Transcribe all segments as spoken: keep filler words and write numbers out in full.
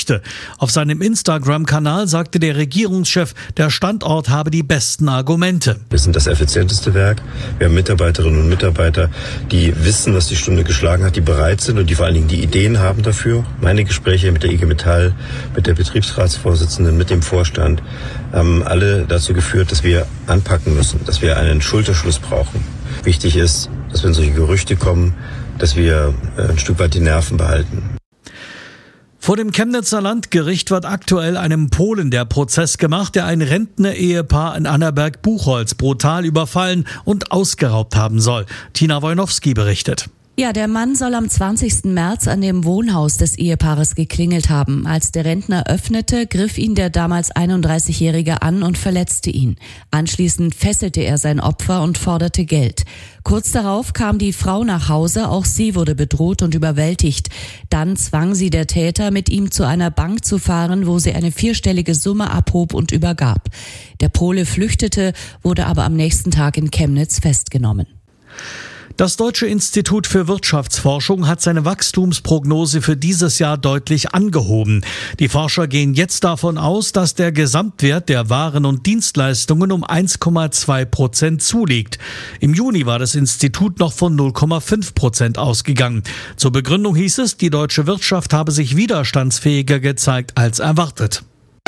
Gerüchte. Auf seinem Instagram-Kanal sagte der Regierungschef, der Standort habe die besten Argumente. Wir sind das effizienteste Werk. Wir haben Mitarbeiterinnen und Mitarbeiter, die wissen, was die Stunde geschlagen hat, die bereit sind und die vor allen Dingen die Ideen haben dafür. Meine Gespräche mit der I G Metall, mit der Betriebsratsvorsitzenden, mit dem Vorstand haben alle dazu geführt, dass wir anpacken müssen, dass wir einen Schulterschluss brauchen. Wichtig ist, dass wenn solche Gerüchte kommen, dass wir ein Stück weit die Nerven behalten. Vor dem Chemnitzer Landgericht wird aktuell einem Polen der Prozess gemacht, der ein Rentner-Ehepaar in Annaberg-Buchholz brutal überfallen und ausgeraubt haben soll. Tina Wojnowski berichtet. Ja, der Mann soll am zwanzigsten März an dem Wohnhaus des Ehepaares geklingelt haben. Als der Rentner öffnete, griff ihn der damals einunddreißigjährige an und verletzte ihn. Anschließend fesselte er sein Opfer und forderte Geld. Kurz darauf kam die Frau nach Hause, auch sie wurde bedroht und überwältigt. Dann zwang sie der Täter, mit ihm zu einer Bank zu fahren, wo sie eine vierstellige Summe abhob und übergab. Der Pole flüchtete, wurde aber am nächsten Tag in Chemnitz festgenommen. Das Deutsche Institut für Wirtschaftsforschung hat seine Wachstumsprognose für dieses Jahr deutlich angehoben. Die Forscher gehen jetzt davon aus, dass der Gesamtwert der Waren und Dienstleistungen um eins Komma zwei Prozent zulegt. Im Juni war das Institut noch von null Komma fünf Prozent ausgegangen. Zur Begründung hieß es, die deutsche Wirtschaft habe sich widerstandsfähiger gezeigt als erwartet.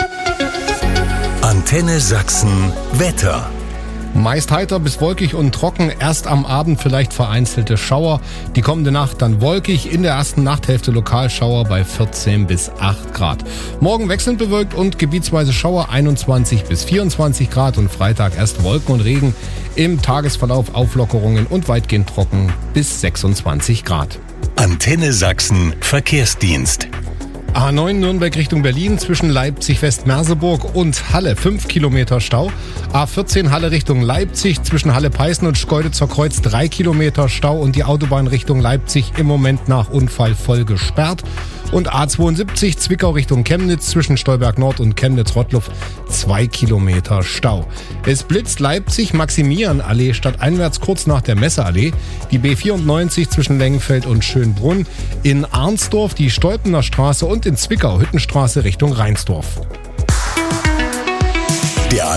Antenne Sachsen Wetter. Meist heiter bis wolkig und trocken, erst am Abend vielleicht vereinzelte Schauer. Die kommende Nacht dann wolkig, in der ersten Nachthälfte Lokalschauer bei vierzehn bis acht Grad. Morgen wechselnd bewölkt und gebietsweise Schauer einundzwanzig bis vierundzwanzig Grad und Freitag erst Wolken und Regen. Im Tagesverlauf Auflockerungen und weitgehend trocken bis sechsundzwanzig Grad. Antenne Sachsen Verkehrsdienst. A neun Nürnberg Richtung Berlin zwischen Leipzig-West-Merseburg und Halle fünf Kilometer Stau. A vierzehn Halle Richtung Leipzig zwischen Halle-Peißen und Schkeuditzer Kreuz drei Kilometer Stau und die Autobahn Richtung Leipzig im Moment nach Unfall voll gesperrt. Und A zweiundsiebzig Zwickau Richtung Chemnitz zwischen Stolberg Nord und Chemnitz-Rottluff zwei Kilometer Stau. Es blitzt Leipzig Maximilianallee stadteinwärts kurz nach der Messeallee. Die B vierundneunzig zwischen Lengenfeld und Schönbrunn. In Arnsdorf die Stolpener Straße und in Zwickau Hüttenstraße Richtung Rheinsdorf. Der